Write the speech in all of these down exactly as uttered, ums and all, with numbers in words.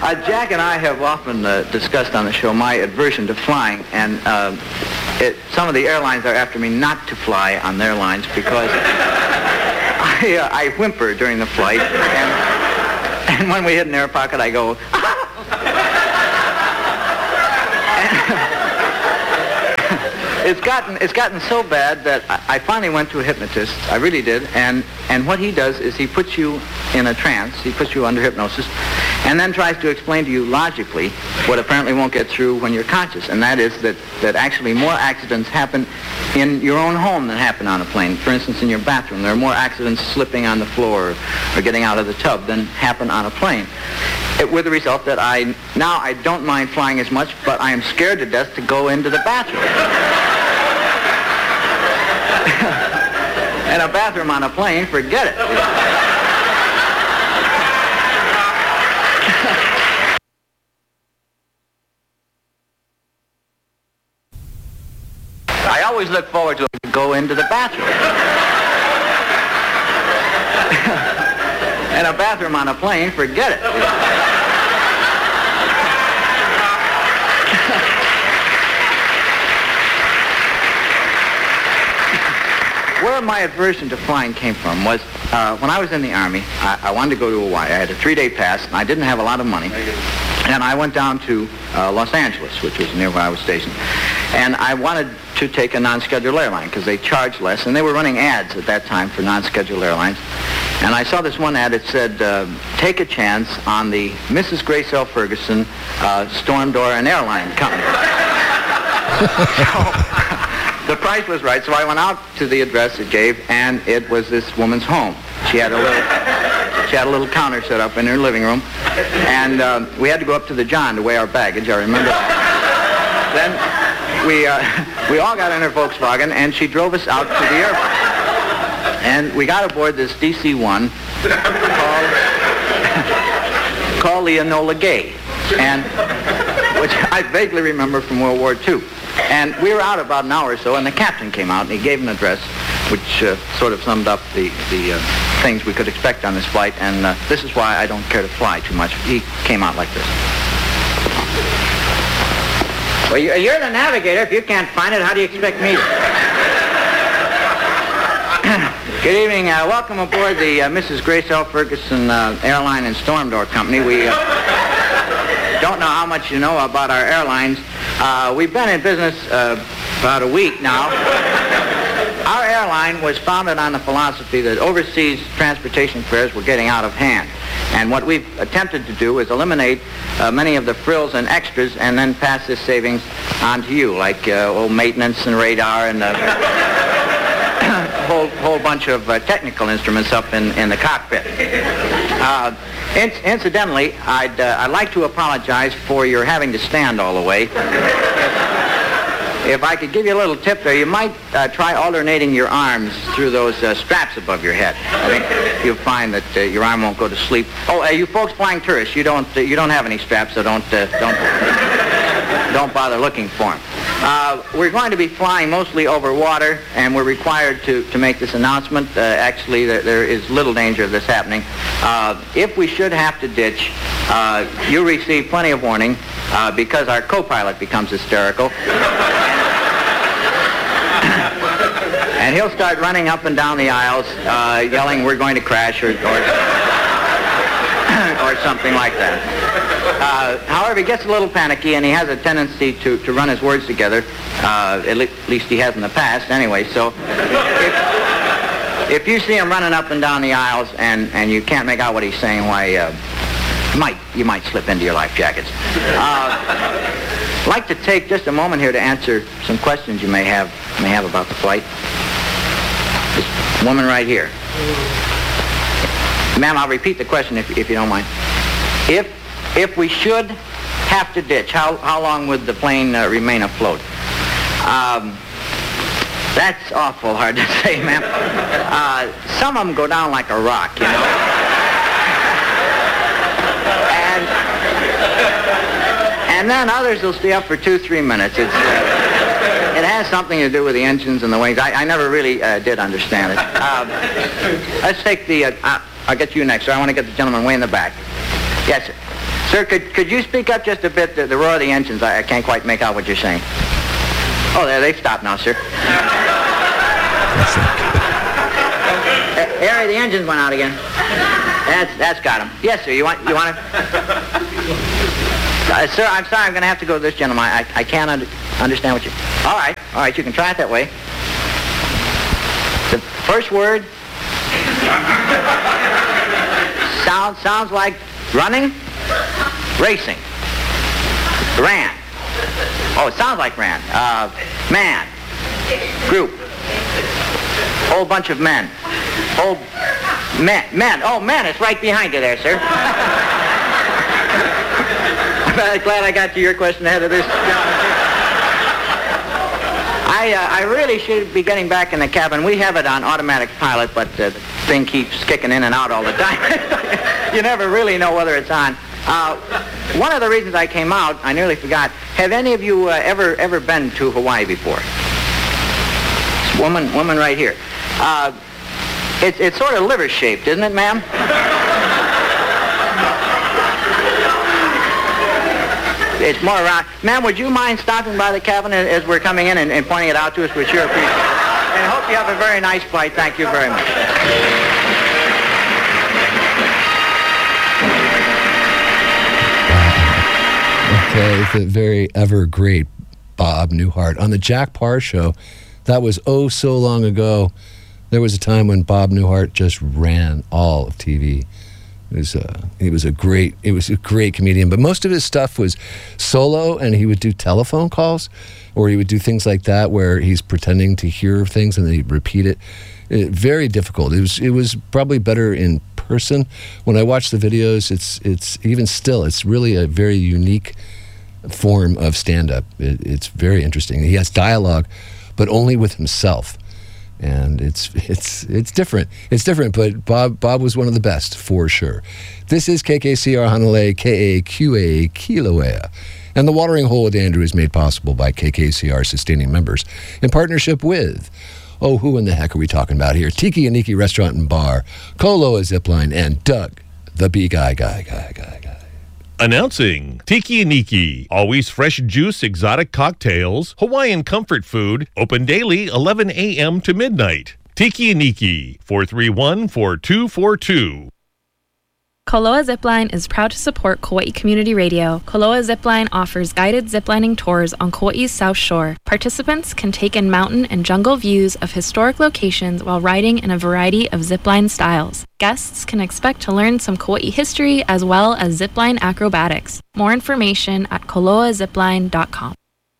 uh, Jack and I have often uh, discussed on the show my aversion to flying, and uh, it, some of the airlines are after me not to fly on their lines because I, uh, I whimper during the flight, and, and when we hit an air pocket, I go, It's gotten it's gotten so bad that I, I finally went to a hypnotist. I really did. And and what he does is he puts you in a trance. He puts you under hypnosis, and then tries to explain to you logically what apparently won't get through when you're conscious. And that is that that actually more accidents happen in your own home than happen on a plane. For instance, in your bathroom, there are more accidents slipping on the floor or getting out of the tub than happen on a plane. It, with the result that I now I don't mind flying as much, but I am scared to death to go into the bathroom. And a bathroom on a plane, forget it. I always look forward to go into the bathroom. And a bathroom on a plane, forget it. Where my aversion to flying came from was uh, when I was in the Army, I, I wanted to go to Hawaii. I had a three-day pass, and I didn't have a lot of money. And I went down to uh, Los Angeles, which was near where I was stationed. And I wanted to take a non-scheduled airline because they charged less, and they were running ads at that time for non-scheduled airlines. And I saw this one ad that said, uh, take a chance on the Missus Grace L. Ferguson uh, Storm Door and Airline Company. So, the price was right, so I went out to the address it gave, and it was this woman's home. She had a little, she had a little counter set up in her living room, and uh, we had to go up to the John to weigh our baggage. I remember that. Then we uh, we all got in her Volkswagen, and she drove us out to the airport. And we got aboard this D C one called called the Enola Gay, and which I vaguely remember from World War Two. And we were out about an hour or so, and the captain came out, and he gave an address, which uh, sort of summed up the, the uh, things we could expect on this flight, and uh, this is why I don't care to fly too much. He came out like this. Well, you're the navigator. If you can't find it, how do you expect me to? Good evening. Uh, welcome aboard the uh, Missus Grace L. Ferguson uh, Airline and Storm Door Company. We uh, don't know how much you know about our airlines. Uh, we've been in business uh, about a week now. Our airline was founded on the philosophy that overseas transportation fares were getting out of hand. And what we've attempted to do is eliminate uh, many of the frills and extras and then pass this savings on to you, like uh, old maintenance and radar and a whole, whole bunch of uh, technical instruments up in, in the cockpit. Uh, In- incidentally, I'd, uh, I'd like to apologize for your having to stand all the way. If, if I could give you a little tip there, you might uh, try alternating your arms through those uh, straps above your head. I think you'll find that uh, your arm won't go to sleep. Oh, uh, you folks flying tourists, you don't uh, you don't have any straps, so don't uh, don't don't bother looking for them. Uh, we're going to be flying mostly over water, and we're required to, to make this announcement. Uh, actually, there, there is little danger of this happening. Uh, if we should have to ditch, uh, you'll receive plenty of warning uh, because our co-pilot becomes hysterical. And he'll start running up and down the aisles, uh, yelling, we're going to crash, or, or, or something like that. Uh, however, he gets a little panicky, and he has a tendency to, to run his words together. Uh, at, le- at least he has in the past, anyway. So if, if you see him running up and down the aisles, and, and you can't make out what he's saying, why, uh, you might you might slip into your life jackets. Uh, I'd like to take just a moment here to answer some questions you may have may have about the flight. This woman right here. Ma'am, I'll repeat the question if, if you don't mind. If if we should have to ditch, how, how long would the plane uh, remain afloat? Um, that's awful hard to say, ma'am. Uh, some of them go down like a rock, you know. And, and then others will stay up for two, three minutes. It's, uh, it has something to do with the engines and the wings. I, I never really uh, did understand it. Uh, let's take the... Uh, uh, I'll get you next, sir. I want to get the gentleman way in the back. Yes, sir. Sir, could, could you speak up just a bit? The, the roar of the engines, I, I can't quite make out what you're saying. Oh, there, they've stopped now, sir. uh, Harry, the engines went out again. That's that's got them. Yes, sir. You want you want to? Uh, sir, I'm sorry. I'm going to have to go to this gentleman. I I can't under, understand what you. All right, all right. You can try it that way. The first word sounds sounds like running, racing, ran. Oh, it sounds like ran. Uh, man, group, whole bunch of men, whole men, men. Oh, men. It's right behind you there, sir. I'm glad I got to your question ahead of this. I, uh, I really should be getting back in the cabin. We have it on automatic pilot, but uh, the thing keeps kicking in and out all the time. You never really know whether it's on. Uh, one of the reasons I came out, I nearly forgot, have any of you uh, ever ever been to Hawaii before? This woman, woman right here. Uh, it's, it's sort of liver-shaped, isn't it, ma'am? It's more around. Ma'am, would you mind stopping by the cabin as we're coming in and, and pointing it out to us? We sure appreciate it. And I hope you have a very nice flight. Thank you very much. Okay, the very ever great Bob Newhart. On the Jack Parr Show, that was oh so long ago. There was a time when Bob Newhart just ran all of T V. It was a, he was a great, it was a great comedian, but most of his stuff was solo, and he would do telephone calls, or he would do things like that where he's pretending to hear things and then he'd repeat it. It very difficult. It was it was probably better in person. When I watch the videos, it's it's even still, it's really a very unique form of stand-up. It, it's very interesting. He has dialogue, but only with himself. And it's it's it's different. It's different, but Bob Bob was one of the best, for sure. This is K K C R Honolulu, K A Q A Kilauea. And The Watering Hole with Andrew is made possible by K K C R sustaining members in partnership with, oh, who in the heck are we talking about here? Tiki Aniki Restaurant and Bar, Koloa Zipline, and Doug, the Bee Guy, Guy, Guy, Guy, Guy. Announcing Tiki Aniki, always fresh juice, exotic cocktails, Hawaiian comfort food, open daily eleven a.m. to midnight. Tiki Aniki, four three one, four two four two. Koloa Zipline is proud to support Kauai Community Radio. Koloa Zipline offers guided ziplining tours on Kauai's South Shore. Participants can take in mountain and jungle views of historic locations while riding in a variety of zipline styles. Guests can expect to learn some Kauai history as well as zipline acrobatics. More information at koloa zipline dot com.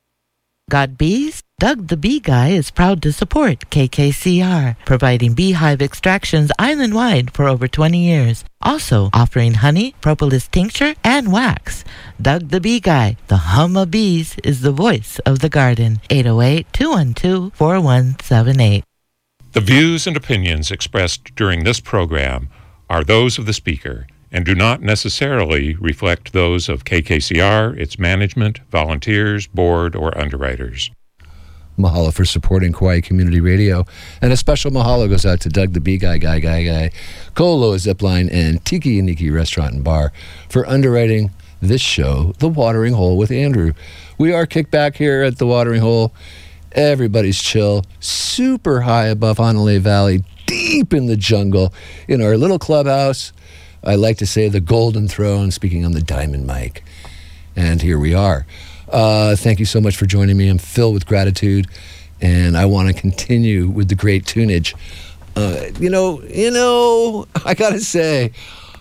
Got bees? Doug the Bee Guy is proud to support K K C R, providing beehive extractions island-wide for over twenty years. Also offering honey, propolis tincture, and wax. Doug the Bee Guy, the hum of bees, is the voice of the garden. eight oh eight, two one two, four one seven eight. The views and opinions expressed during this program are those of the speaker and do not necessarily reflect those of K K C R, its management, volunteers, board, or underwriters. Mahalo for supporting Kauai Community Radio. And a special mahalo goes out to Doug the Bee Guy, Guy, Guy, Guy, Koloa Zipline, and Tiki Aniki Restaurant and Bar for underwriting this show, The Watering Hole with Andrew. We are kicked back here at The Watering Hole. Everybody's chill, super high above Honolulu Valley, deep in the jungle, in our little clubhouse. I like to say the Golden Throne, speaking on the Diamond mic. And here we are. Uh, thank you so much for joining me. I'm filled with gratitude, and I want to continue with the great tunage. Uh, you know, you know, I gotta say,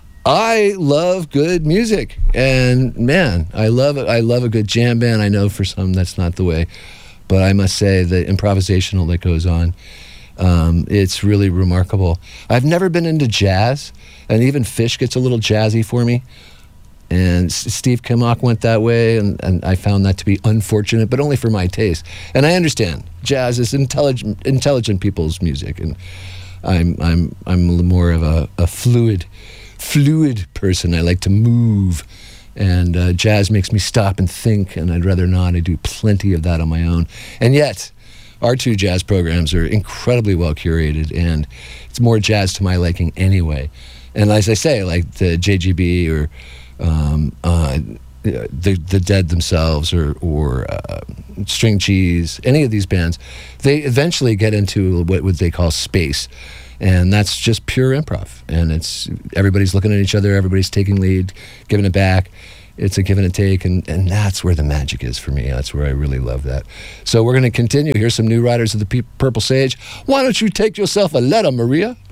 I love good music, and man, I love it. I love a good jam band. I know for some that's not the way, but I must say the improvisational that goes on, um, it's really remarkable. I've never been into jazz, and even Fish gets a little jazzy for me. And Steve Kimmock went that way, and, and I found that to be unfortunate, but only for my taste. And I understand jazz is intelligent, intelligent people's music, and I'm I'm I'm more of a, a fluid, fluid person. I like to move, and uh, jazz makes me stop and think, and I'd rather not. I do plenty of that on my own, and yet our two jazz programs are incredibly well curated, and it's more jazz to my liking anyway. And as I say, like the J G B or um, uh, the the Dead themselves, or or uh, String Cheese, any of these bands, they eventually get into what would they call space, and that's just pure improv. And it's everybody's looking at each other, everybody's taking lead, giving it back. It's a give and a take, and, and that's where the magic is for me. That's where I really love that. So we're going to continue. Here's some new riders of the P- Purple Sage. Why don't you take yourself a letter, Maria?